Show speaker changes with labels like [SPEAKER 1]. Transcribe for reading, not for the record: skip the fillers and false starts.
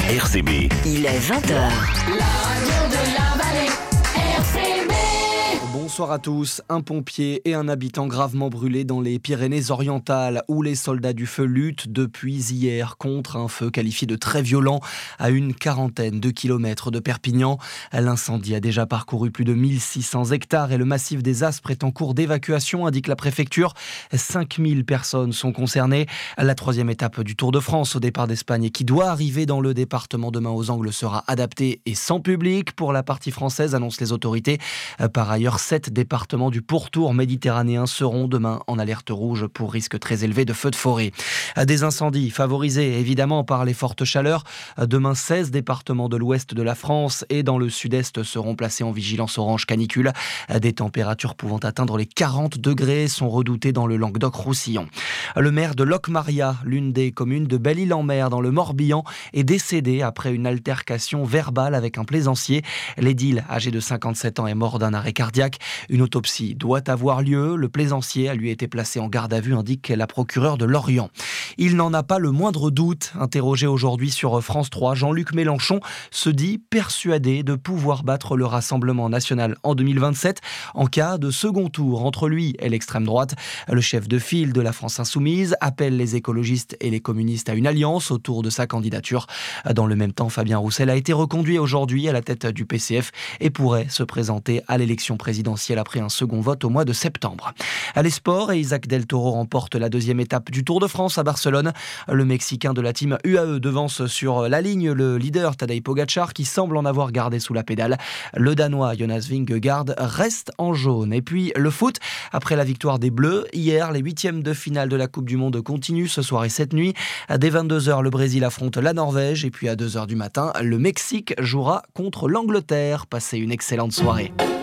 [SPEAKER 1] RCB.
[SPEAKER 2] Il est 20h.
[SPEAKER 3] Bonsoir à tous. Un pompier et un habitant gravement brûlés dans les Pyrénées-Orientales où les soldats du feu luttent depuis hier contre un feu qualifié de très violent à une quarantaine de kilomètres de Perpignan. L'incendie a déjà parcouru plus de 1600 hectares et le massif des Aspres est en cours d'évacuation, indique la préfecture. 5000 personnes sont concernées. La troisième étape du Tour de France au départ d'Espagne qui doit arriver dans le département demain aux Angles sera adaptée et sans public pour la partie française, annoncent les autorités. Par ailleurs, 7 départements du pourtour méditerranéen seront demain en alerte rouge pour risque très élevé de feux de forêt. Des incendies favorisés évidemment par les fortes chaleurs. Demain, 16 départements de l'ouest de la France et dans le sud-est seront placés en vigilance orange canicule. Des températures pouvant atteindre les 40 degrés sont redoutées dans le Languedoc-Roussillon. Le maire de Locmaria, l'une des communes de Belle-Île-en-Mer dans le Morbihan, est décédé après une altercation verbale avec un plaisancier. L'édile, âgé de 57 ans, est mort d'un arrêt cardiaque. Une autopsie doit avoir lieu. Le plaisancier a lui été placé en garde à vue, indique la procureure de Lorient. Il n'en a pas le moindre doute. Interrogé aujourd'hui sur France 3, Jean-Luc Mélenchon se dit persuadé de pouvoir battre le Rassemblement national en 2027 en cas de second tour entre lui et l'extrême droite. Le chef de file de la France Insoumise appelle les écologistes et les communistes à une alliance autour de sa candidature. Dans le même temps, Fabien Roussel a été reconduit aujourd'hui à la tête du PCF et pourrait se présenter à l'élection présidentielle après un second vote au mois de septembre. Les sports, et Isaac Del Toro remporte la deuxième étape du Tour de France à Barcelone. Le Mexicain de la team UAE devance sur la ligne le leader Tadej Pogacar qui semble en avoir gardé sous la pédale. Le Danois Jonas Vingegaard reste en jaune. Et puis le foot, après la victoire des Bleus, hier les huitièmes de finale de la Coupe du Monde continuent ce soir et cette nuit. Dès 22h, le Brésil affronte la Norvège et puis à 2h du matin, le Mexique jouera contre l'Angleterre. Passez une excellente soirée.